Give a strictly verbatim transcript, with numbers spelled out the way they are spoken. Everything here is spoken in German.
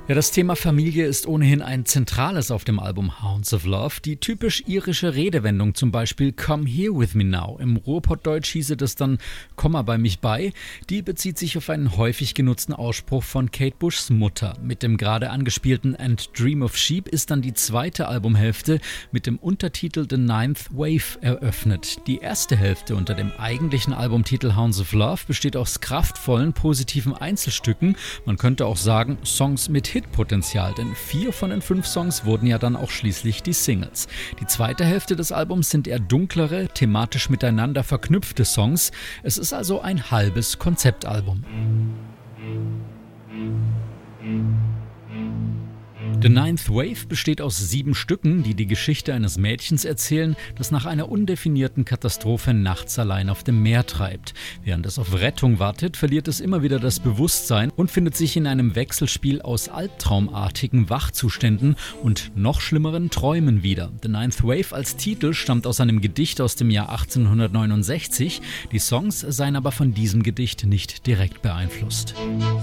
Ja, das Thema Familie ist ohnehin ein zentrales auf dem Album Hounds of Love. Die typisch irische Redewendung, zum Beispiel Come here with me now. Im Ruhrpottdeutsch hieße das dann Komm mal bei mich bei. Die bezieht sich auf einen häufig genutzten Ausspruch von Kate Bushs Mutter. Mit dem gerade angespielten And Dream of Sheep ist dann die zweite Albumhälfte mit dem Untertitel The Ninth Wave eröffnet. Die erste Hälfte unter dem eigentlichen Albumtitel Hounds of Love besteht aus kraftvollen, positiven Einzelstücken. Man könnte auch sagen, Songs mit Hitpotenzial, denn vier von den fünf Songs wurden ja dann auch schließlich die Singles. Die zweite Hälfte des Albums sind eher dunklere, thematisch miteinander verknüpfte Songs. Es ist also ein halbes Konzeptalbum. The Ninth Wave besteht aus sieben Stücken, die die Geschichte eines Mädchens erzählen, das nach einer undefinierten Katastrophe nachts allein auf dem Meer treibt. Während es auf Rettung wartet, verliert es immer wieder das Bewusstsein und findet sich in einem Wechselspiel aus albtraumartigen Wachzuständen und noch schlimmeren Träumen wieder. The Ninth Wave als Titel stammt aus einem Gedicht aus dem Jahr achtzehnhundertneunundsechzig. Die Songs seien aber von diesem Gedicht nicht direkt beeinflusst.